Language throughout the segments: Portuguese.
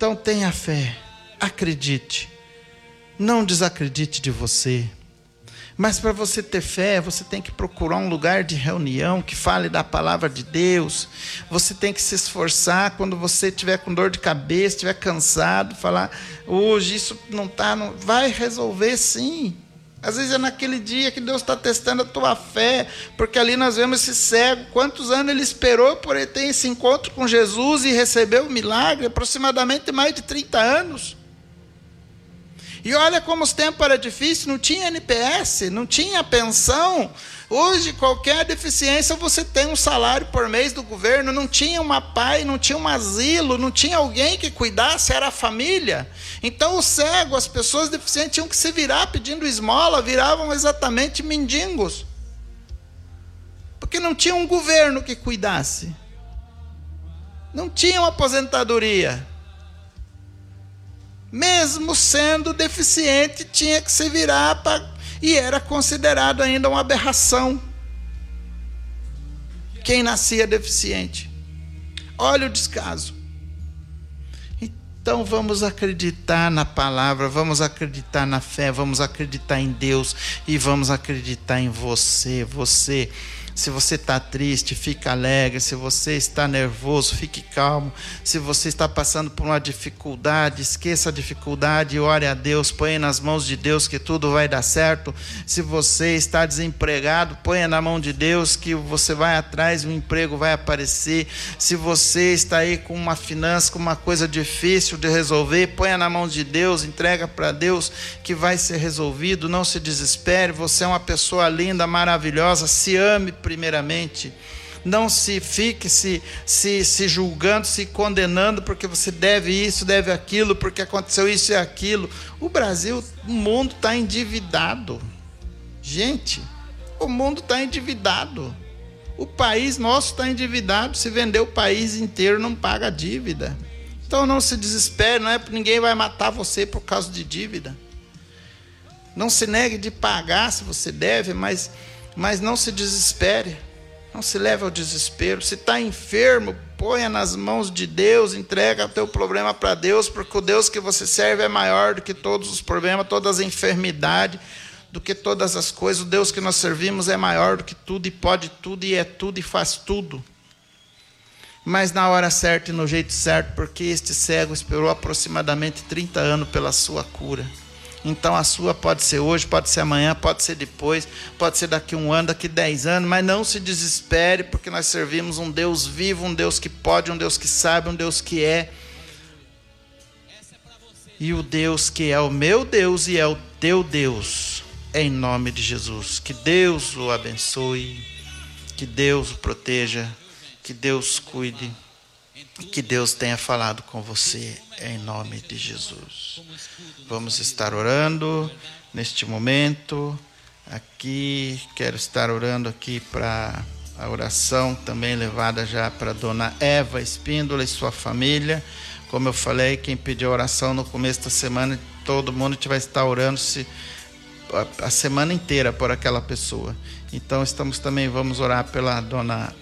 Então tenha fé, acredite, não desacredite de você. Mas para você ter fé, você tem que procurar um lugar de reunião que fale da palavra de Deus. Você tem que se esforçar quando você estiver com dor de cabeça, estiver cansado, falar, hoje isso não está, vai resolver sim. Às vezes é naquele dia que Deus está testando a tua fé, porque ali nós vemos esse cego, quantos anos ele esperou por ele ter esse encontro com Jesus e receber o milagre, aproximadamente mais de 30 anos. E olha como os tempos eram difíceis, não tinha NPS, não tinha pensão. Hoje, qualquer deficiência, você tem um salário por mês do governo. Não tinha uma pai, não tinha um asilo, não tinha alguém que cuidasse, era a família. Então, o cego, as pessoas deficientes tinham que se virar pedindo esmola, viravam exatamente mendigos. Porque não tinha um governo que cuidasse. Não tinha uma aposentadoria. Mesmo sendo deficiente, tinha que se virar e era considerado ainda uma aberração quem nascia deficiente. Olha o descaso. Então vamos acreditar na palavra, vamos acreditar na fé, vamos acreditar em Deus e vamos acreditar em você. Se você está triste, fique alegre. Se você está nervoso, fique calmo. Se você está passando por uma dificuldade, esqueça a dificuldade e ore a Deus. Ponha nas mãos de Deus que tudo vai dar certo. Se você está desempregado, ponha na mão de Deus que você vai atrás e o emprego vai aparecer. Se você está aí com uma finança, com uma coisa difícil de resolver, ponha na mão de Deus, entrega para Deus que vai ser resolvido. Não se desespere. Você é uma pessoa linda, maravilhosa. Se ame primeiramente, não se fique se julgando, se condenando porque você deve isso, deve aquilo, porque aconteceu isso e aquilo. O Brasil, o mundo está endividado. Gente, o mundo está endividado. O país nosso está endividado. Se vender o país inteiro, não paga a dívida. Então não se desespere, não é porque ninguém vai matar você por causa de dívida. Não se negue de pagar se você deve, mas não se desespere, não se leve ao desespero. Se está enfermo, ponha nas mãos de Deus, entrega o teu problema para Deus, porque o Deus que você serve é maior do que todos os problemas, todas as enfermidades, do que todas as coisas. O Deus que nós servimos é maior do que tudo, e pode tudo, e é tudo, e faz tudo. Mas na hora certa e no jeito certo, porque este cego esperou aproximadamente 30 anos pela sua cura. Então a sua pode ser hoje, pode ser amanhã, pode ser depois, pode ser daqui 1 ano, daqui 10 anos, mas não se desespere, porque nós servimos um Deus vivo, um Deus que pode, um Deus que sabe, um Deus que é. E o Deus que é o meu Deus e é o teu Deus, em nome de Jesus. Que Deus o abençoe, que Deus o proteja, que Deus cuide, que Deus tenha falado com você, em nome de Jesus. Vamos estar orando neste momento aqui. Quero estar orando aqui para a oração também levada já para a dona Eva Espíndola e sua família. Como eu falei, quem pediu oração no começo da semana, todo mundo vai estar orando a semana inteira por aquela pessoa. Então vamos orar pela dona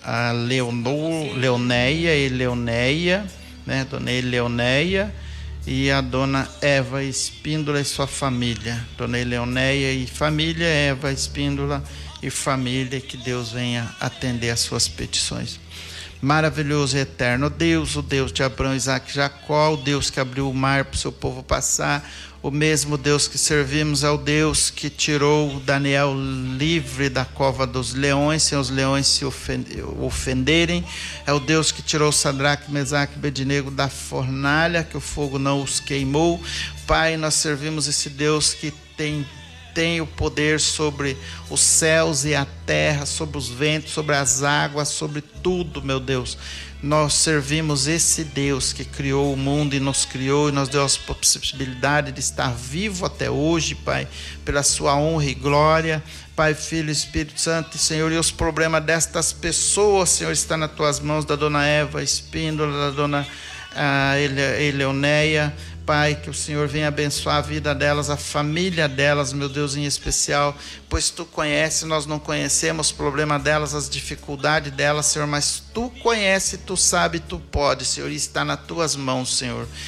Leoneia e Leoneia, né? Dona Leoneia e a dona Eva Espíndola e sua família. Dona Leoneia e família, Eva Espíndola e família, que Deus venha atender as suas petições. Maravilhoso e eterno Deus, o Deus de Abraão, Isaque e Jacó, o Deus que abriu o mar para o seu povo passar, o mesmo Deus que servimos é o Deus que tirou Daniel livre da cova dos leões, sem os leões se ofenderem, é o Deus que tirou Sadraque, Mesaque e Abednego da fornalha, que o fogo não os queimou. Pai, nós servimos esse Deus que tem o poder sobre os céus e a terra, sobre os ventos, sobre as águas, sobre tudo, meu Deus. Nós servimos esse Deus que criou o mundo e nos criou e nos deu a possibilidade de estar vivo até hoje, Pai, pela sua honra e glória. Pai, Filho e Espírito Santo, Senhor, e os problemas destas pessoas, Senhor, está nas tuas mãos, da dona Eva Espíndola, da dona Eleoneia. Pai, que o Senhor venha abençoar a vida delas, a família delas, meu Deus, em especial, pois Tu conheces, nós não conhecemos o problema delas, as dificuldades delas, Senhor, mas Tu conheces, Tu sabe, Tu pode, Senhor, e está nas Tuas mãos, Senhor.